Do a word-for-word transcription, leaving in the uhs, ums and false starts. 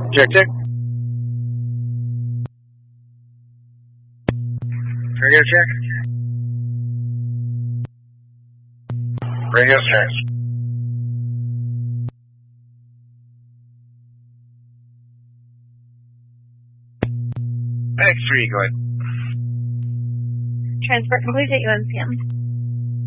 Check, check. Radio check. Radio check. X three, go ahead. Transport complete at U M C M.